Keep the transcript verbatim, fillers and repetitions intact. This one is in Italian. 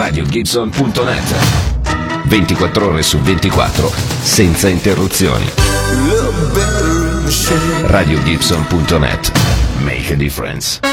radio gibson punto net. ventiquattro ore su ventiquattro, senza interruzioni. radio gibson punto net. Make a difference.